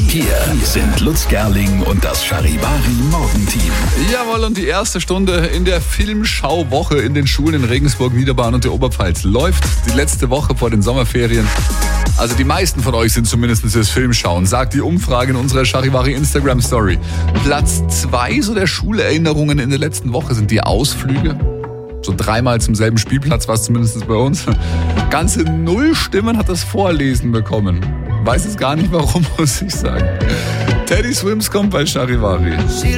Hier sind Lutz Gerling und das Charivari Morgenteam. Jawohl, und die erste Stunde in der Filmschauwoche in den Schulen in Regensburg, Niederbayern und der Oberpfalz läuft. Die letzte Woche vor den Sommerferien. Also die meisten von euch sind zumindest fürs Filmschauen, sagt die Umfrage in unserer Charivari Instagram Story. Platz 2 so der Schulerinnerungen in der letzten Woche sind die Ausflüge. So 3-mal zum selben Spielplatz war es zumindest bei uns. Ganze 0 Stimmen hat das Vorlesen bekommen. Weiß jetzt gar nicht warum, muss ich sagen. Teddy Swims kommt bei Charivari.